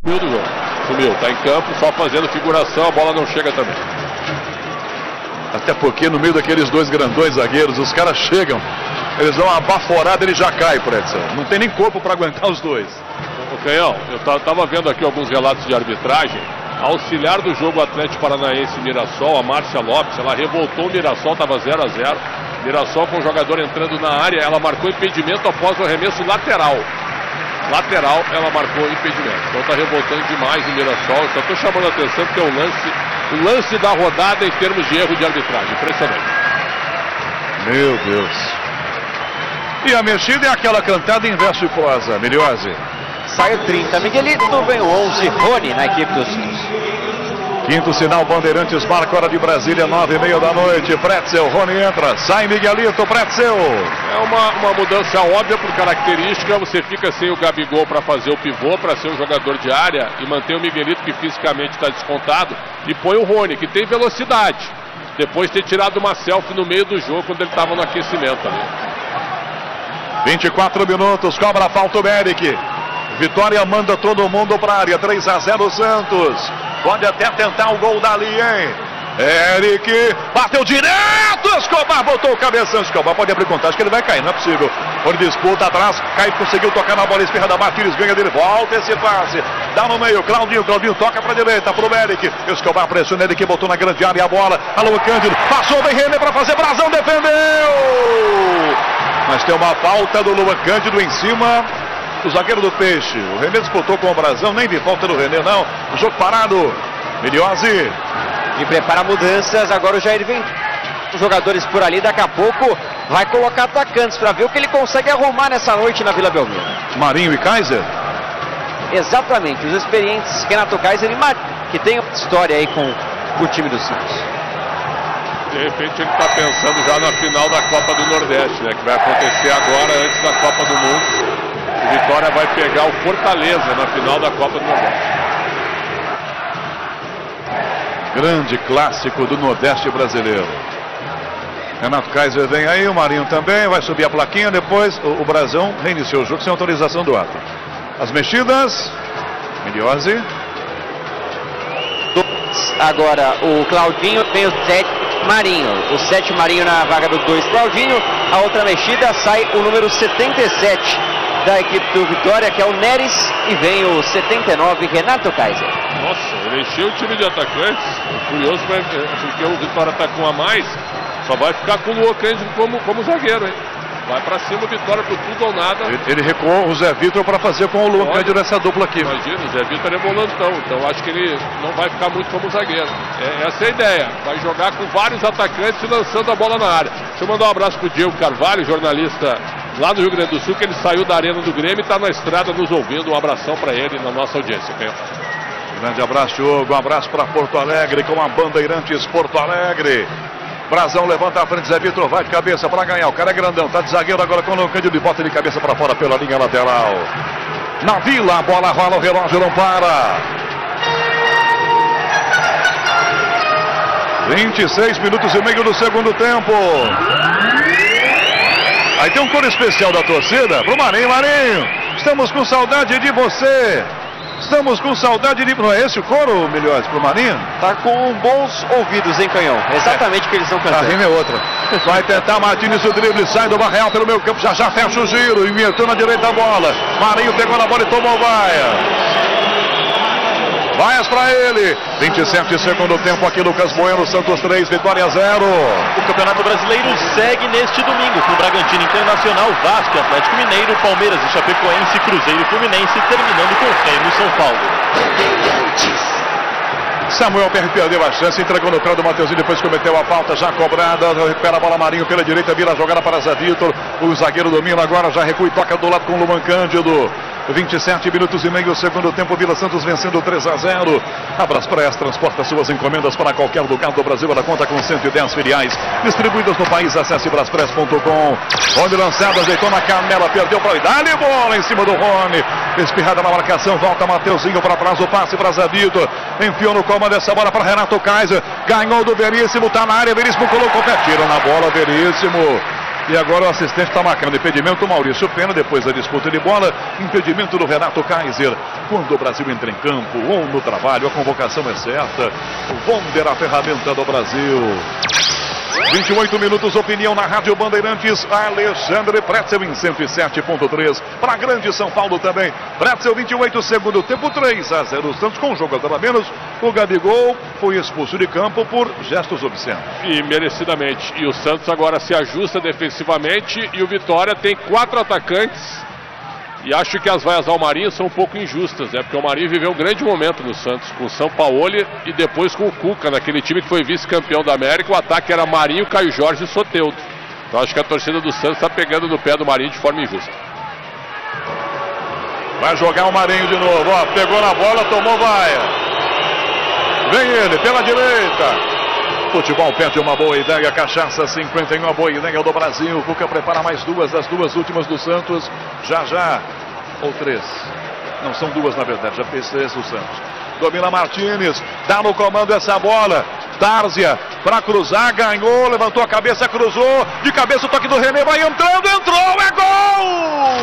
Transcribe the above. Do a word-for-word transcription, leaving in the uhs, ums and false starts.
Sumiu do jogo. Sumiu. Tá em campo, só fazendo figuração, a bola não chega também. Até porque no meio daqueles dois grandões zagueiros, os caras chegam, eles dão uma baforada, ele já cai, Pretzel. Não tem nem corpo para aguentar os dois. Ô, Canhão, eu tava vendo aqui alguns relatos de arbitragem. A auxiliar do jogo Atlético Paranaense Mirassol, a Márcia Lopes, ela revoltou o Mirassol, estava zero a zero. Mirassol com o jogador entrando na área, ela marcou impedimento após o arremesso lateral. Lateral, ela marcou impedimento. Então está revoltando demais o Mirassol. Só estou chamando a atenção porque é o lance, o lance da rodada em termos de erro de arbitragem. Impressionante. Meu Deus. E a mexida é aquela cantada em verso e prosa, Miliose. Sai o trinta, Miguelito, vem o onze, Rony na equipe dos Santos. Quinto sinal, Bandeirantes marca, hora de Brasília, nove e meia da noite. Pretzel, Rony entra, sai Miguelito, Pretzel. É uma, uma mudança óbvia por característica. Você fica sem o Gabigol para fazer o pivô, para ser um jogador de área e manter o Miguelito, que fisicamente está descontado, e põe o Rony, que tem velocidade. Depois de ter tirado uma selfie no meio do jogo quando ele estava no aquecimento ali. vinte e quatro minutos, cobra a falta o Eric. Vitória manda todo mundo para a área, três a zero Santos. Pode até tentar o gol dali, hein? Eric, bateu direto, Escobar botou o cabeção. Escobar pode abrir contagem que ele vai cair, não é possível. Por disputa atrás, Caio conseguiu tocar na bola esquerda da Martins, ganha dele, volta esse passe. Dá no meio, Claudinho, Claudinho toca para a direita, pro Eric. Escobar pressiona, Eric botou na grande área a bola. Alô, Cândido, passou bem René para fazer, Brazão defendeu. Mas tem uma falta do Luan Cândido em cima do zagueiro do Peixe. O René disputou com o Brazão, nem de falta do René não. O jogo parado. Miliose. E prepara mudanças, agora o Jair vem. Os jogadores por ali, daqui a pouco vai colocar atacantes para ver o que ele consegue arrumar nessa noite na Vila Belmiro. Marinho e Kaiser? Exatamente, os experientes Renato Kaiser e Marinho, que tem uma história aí com o time do Santos. De repente ele está pensando já na final da Copa do Nordeste, né? Que vai acontecer agora, antes da Copa do Mundo. O Vitória vai pegar o Fortaleza na final da Copa do Nordeste. Grande clássico do Nordeste brasileiro. Renato Kaiser vem aí, o Marinho também, vai subir a plaquinha, depois o, o Brazão reiniciou o jogo sem autorização do árbitro. As mexidas, Miliose. Agora o Claudinho tem o sete Marinho, o sete Marinho na vaga do dois Claudinho, a outra mexida sai o número setenta e sete da equipe do Vitória, que é o Neres, e vem o setenta e nove Renato Kaiser. Nossa, ele encheu o time de atacantes, curioso porque o Vitória está com a mais, só vai ficar com o Luan Cândido como, como zagueiro, hein? Vai pra cima o Vitória por tudo ou nada. Ele, ele recuou o Zé Vitor para fazer com o Luan Cândido nessa dupla aqui. Imagina, o Zé Vitor é volantão, então acho que ele não vai ficar muito como zagueiro. É, essa é a ideia, vai jogar com vários atacantes e lançando a bola na área. Deixa eu mandar um abraço pro Diego Carvalho, jornalista lá do Rio Grande do Sul, que ele saiu da arena do Grêmio e está na estrada nos ouvindo. Um abração para ele na nossa audiência. Okay? Grande abraço, Diogo. Um abraço para Porto Alegre com a Bandeirantes Porto Alegre. Brazão levanta a frente, Zé Vitor vai de cabeça para ganhar. O cara é grandão, tá de zagueiro agora com o Luan Cândido e bota de cabeça para fora pela linha lateral. Na Vila, a bola rola, o relógio não para. vinte e seis minutos e meio do segundo tempo. Aí tem um coro especial da torcida pro Marinho. Marinho, estamos com saudade de você. Estamos com saudade de... Não é esse o coro, Milhões, pro Marinho? Tá com bons ouvidos, hein, Canhão? Exatamente o que eles estão cantando. A rima é outra. Vai tentar Martins o drible, sai do Barreal pelo meio campo, já já fecha o giro, invertou na direita a bola. Marinho pegou na bola e tomou vaia. Vaias para ele. vinte e sete segundo tempo aqui, Lucas Bueno, Santos três, Vitória zero. O Campeonato Brasileiro segue neste domingo com Bragantino Internacional, Vasco, Atlético Mineiro, Palmeiras e Chapecoense, Cruzeiro e Fluminense, terminando com Remo e São Paulo. Samuel Perry perdeu a chance, entregou no pé do Mateuzinho, depois cometeu a falta, já cobrada, recupera a bola Marinho pela direita, vira a jogada para Zé Vitor, o zagueiro domina agora, já recua e toca do lado com o Luan Cândido. vinte e sete minutos e meio, segundo tempo, Vila Santos vencendo três a zero. A Braspress transporta suas encomendas para qualquer lugar do Brasil. Ela conta com cento e dez filiais distribuídas no país. Acesse braspress ponto com. Rony lançado, ajeitou na canela, perdeu para o Dá-lhe bola em cima do Rony. Espirrada na marcação, volta Mateuzinho para trás, o passe para Zé Vitor. Enfiou no comando essa bola para Renato Kaiser. Ganhou do Veríssimo, tá na área, Veríssimo colocou o pé, tira na bola, Veríssimo. E agora o assistente está marcando impedimento, Maurício Pena, depois da disputa de bola, impedimento do Renato Kaiser. Quando o Brasil entra em campo ou no trabalho, a convocação é certa. O Wonder, a ferramenta do Brasil. vinte e oito minutos, opinião na Rádio Bandeirantes, Alexandre Pretzel em cento e sete ponto três. Para Grande São Paulo também. Pretzel, vinte e oito, segundo tempo, três a zero. Santos com um jogador a menos. O Gabigol foi expulso de campo por gestos obscenos. E merecidamente. E o Santos agora se ajusta defensivamente. E o Vitória tem quatro atacantes. E acho que as vaias ao Marinho são um pouco injustas, né? Porque o Marinho viveu um grande momento no Santos, com o Sampaoli e depois com o Cuca, naquele time que foi vice-campeão da América. O ataque era Marinho, Caio Jorge e Soteldo. Então acho que a torcida do Santos está pegando no pé do Marinho de forma injusta. Vai jogar o Marinho de novo, ó, pegou na bola, tomou vaia. Vem ele, pela direita. Futebol pede uma boa ideia, Cachaça cinquenta e um, a boa ideia do Brasil. Cuca prepara mais duas, das duas últimas do Santos. Já já, ou três. Não, são duas na verdade, já fez três do Santos. Domina Martínez, dá no comando essa bola. Tárzia, para cruzar, ganhou, levantou a cabeça, cruzou. De cabeça o toque do René, vai entrando, entrou, é gol!